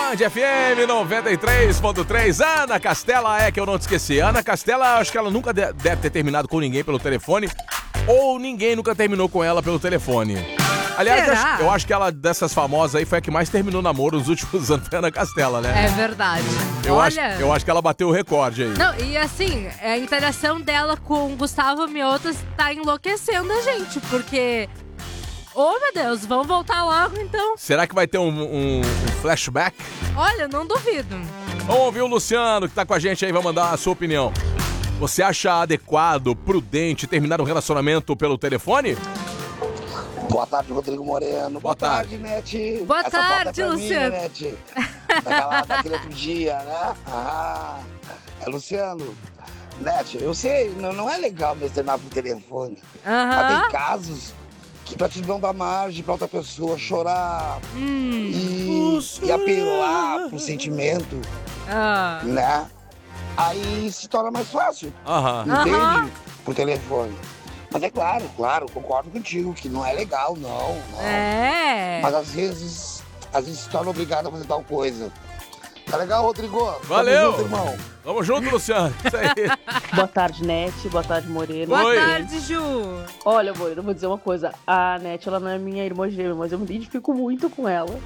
Band FM 93.3. Ana Castela, é que eu não te esqueci. Ana Castela, acho que ela nunca deve ter terminado com ninguém pelo telefone, ou ninguém nunca terminou com ela pelo telefone. Aliás, eu acho que ela, dessas famosas aí, foi a que mais terminou namoro nos últimos anos, foi a Ana Castela, né? É verdade. Eu acho que ela bateu o recorde aí. Não, e assim, a interação dela com Gustavo Mioto tá enlouquecendo a gente, porque... Oh, meu Deus, vamos voltar logo, então. Será que vai ter um flashback? Olha, não duvido. Vamos ouvir o Luciano, que tá com a gente aí, vai mandar a sua opinião. Você acha adequado, prudente, terminar um relacionamento pelo telefone? Boa tarde, Rodrigo Moreno. Boa tarde, Nete. Boa tarde, Mim, Luciano. né, Nete? Daquele outro dia, né? É Luciano. Nete, eu sei, não é legal mesmo terminar por telefone. Mas tem casos que pra te não dar margem pra outra pessoa chorar e apelar pro sentimento, né? Aí se torna mais fácil, entende? Por telefone. Mas é claro, concordo contigo que não é legal, não. É. Mas às vezes se torna obrigado a fazer tal coisa. Tá legal, Rodrigo? Valeu! Tamo junto, irmão. Tamo junto, Luciano. Isso aí. Boa tarde, Nete. Boa tarde, Moreno. Boa tarde, Ju. Olha, Moreno, eu vou dizer uma coisa. A Nete, ela não é minha irmã gêmea, mas eu me identifico muito com ela.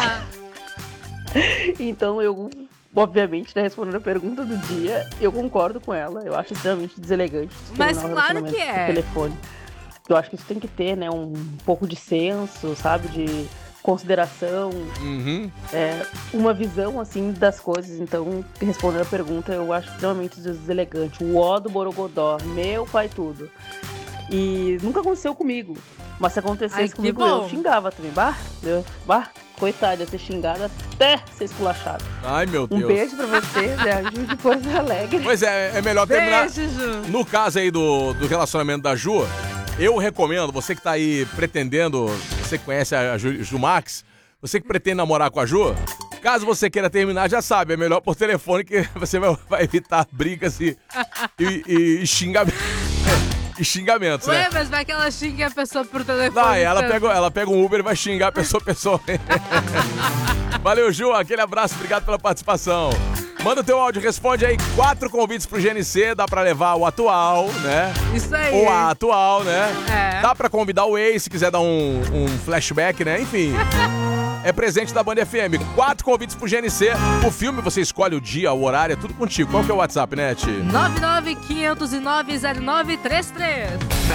Então eu, obviamente, né, respondendo a pergunta do dia, eu concordo com ela. Eu acho extremamente deselegante. Mas claro que é. Por telefone. Eu acho que isso tem que ter, né, um pouco de senso, sabe, de consideração, uma visão, assim, das coisas. Então, respondendo a pergunta, eu acho extremamente deselegante. O ó do Borogodó, meu pai tudo. E nunca aconteceu comigo. Mas se acontecesse comigo, eu xingava também. Coitada, ia ser xingada até ser esculachada. Ai, meu Deus. Um beijo pra você, né? Ju de Porto Alegre. Pois é melhor terminar. Beijo, Ju. No caso aí do relacionamento da Ju, eu recomendo, você que tá aí pretendendo, você que conhece a Ju Max, você que pretende namorar com a Ju, caso você queira terminar, já sabe, é melhor por telefone que você vai evitar brigas e xingamentos. E xingamentos, né? Ué, mas vai que ela xinga a pessoa por telefone. Vai, ela pega um Uber e vai xingar a pessoa. Valeu, Ju, aquele abraço, obrigado pela participação. Manda o teu áudio, responde aí 4 convites pro GNC, dá pra levar o atual, né? Isso aí. Ou a atual, né? É. Dá pra convidar o ex, se quiser dar um flashback, né? Enfim. É presente da Band FM. 4 convites pro GNC. O filme, você escolhe o dia, o horário, é tudo contigo. Qual que é o WhatsApp, Net? 995090933.